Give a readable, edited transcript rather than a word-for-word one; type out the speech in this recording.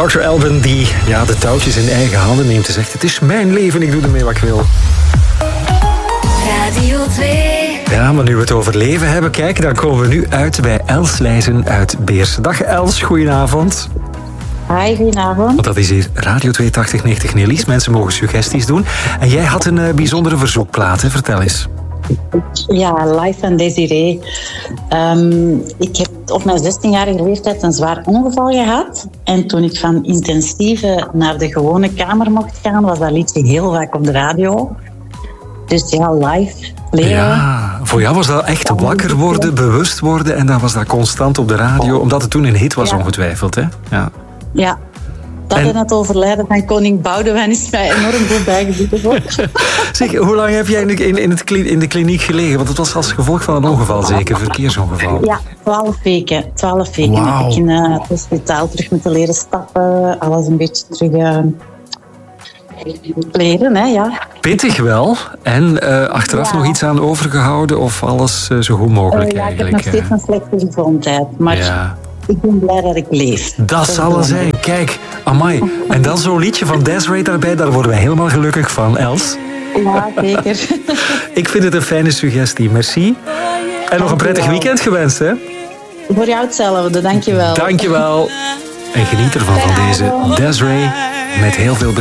Dr. Alban die de touwtjes in eigen handen neemt en zegt: het is mijn leven, ik doe ermee wat ik wil. Radio 2. Ja, maar nu we het over leven hebben, kijk, dan komen we nu uit bij Els Leijzen uit Beersen. Dag Els, goedenavond. Hi, goedenavond. Want dat is hier Radio 8290 Nellies. Mensen mogen suggesties doen. En jij had een bijzondere verzoekplaat, hè? Vertel eens. Ja, live van Desiree. Ik heb op mijn 16-jarige leeftijd een zwaar ongeval gehad. En toen ik van intensieve naar de gewone kamer mocht gaan, was dat liedje heel vaak op de radio. Dus ja, live leren. Ja, voor jou was dat echt wakker worden, bewust worden. En dan was dat constant op de radio, omdat het toen een hit was, ongetwijfeld. Hè? Ja. Dat en het overlijden van koning Boudewijn is mij enorm goed bijgebleven. Zeg, hoe lang heb jij in de kliniek gelegen? Want het was als gevolg van een ongeval, zeker? Verkeersongeval. Ja, 12 weken. 12 weken Wow. heb ik in het hospitaal terug moeten leren stappen. Alles een beetje terug leren, hè, ja. Pittig wel. En achteraf nog iets aan overgehouden? Of alles zo goed mogelijk Ja, ik heb eigenlijk? nog steeds een slechte gezondheid. Maar ik ben blij dat ik leef. Dat zal er zijn. Kijk, amai. En dan zo'n liedje van Desiree daarbij, daar worden wij helemaal gelukkig van, Els. Ja, zeker. Ik vind het een fijne suggestie. Merci. En nog een prettig weekend gewenst, hè? Voor jou hetzelfde, dankjewel. Dankjewel. En geniet ervan van deze Desiree met heel veel betekenis.